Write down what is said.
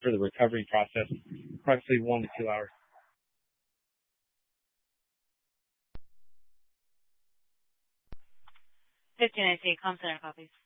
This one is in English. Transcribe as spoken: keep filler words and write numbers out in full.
for the recovery process, approximately one to two hours. fifteen I C, Comcenter copies.